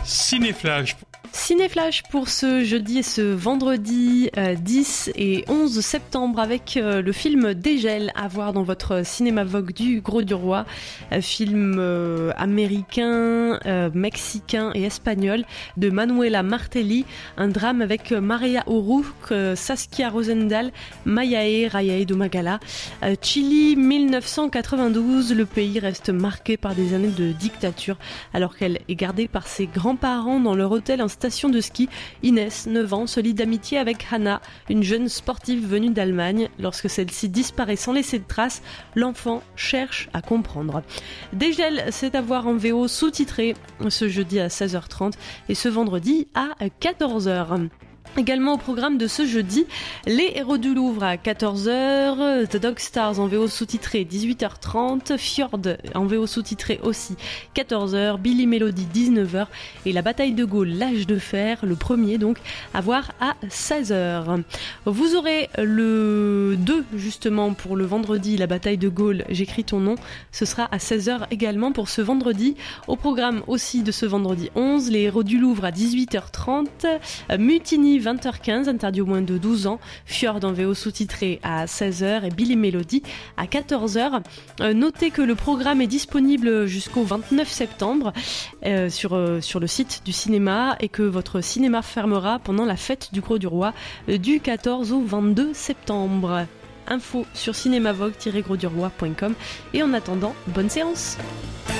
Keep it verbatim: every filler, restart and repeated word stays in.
Cinéflash. Cinéflash pour ce jeudi et ce vendredi euh, dix et onze septembre avec euh, le film Dégel à voir dans votre cinéma Vogue du Gros du Roi, euh, film euh, américain, euh, mexicain et espagnol de Manuela Martelli, un drame avec Maria O'Rourke, euh, Saskia Rosendahl, Mayae Rayae Domagala. Euh, Chili mille neuf cent quatre-vingt-douze, le pays reste marqué par des années de dictature alors qu'elle est gardée par ses grands-parents dans leur hôtel en station de ski. Inès, neuf ans, se lie d'amitié avec Hannah, une jeune sportive venue d'Allemagne. Lorsque celle-ci disparaît sans laisser de traces, l'enfant cherche à comprendre. Dégel, c'est à voir en V O sous-titré ce jeudi à seize heures trente et ce vendredi à quatorze heures. Également au programme de ce jeudi, Les Héros du Louvre à quatorze heures, The Dog Stars en V O sous-titré dix-huit heures trente, Fjord en V O sous-titré aussi quatorze heures, Billy Melody dix-neuf heures et La Bataille de Gaulle, l'âge de fer, le premier donc, à voir à seize heures. Vous aurez le deux justement pour le vendredi, La Bataille de Gaulle, j'écris ton nom, ce sera à seize heures également pour ce vendredi. Au programme aussi de ce vendredi onze, Les Héros du Louvre à dix-huit heures trente, Mutiny vingt heures quinze, interdit aux moins de douze ans, Fjord en V O sous-titré à seize heures et Billy Melody à quatorze heures. Euh, notez que le programme est disponible jusqu'au vingt-neuf septembre euh, sur, euh, sur le site du cinéma et que votre cinéma fermera pendant la fête du Gros du Roi euh, du quatorze au vingt-deux septembre. Info sur cinémavogue tiret gros du roi point com et en attendant, bonne séance.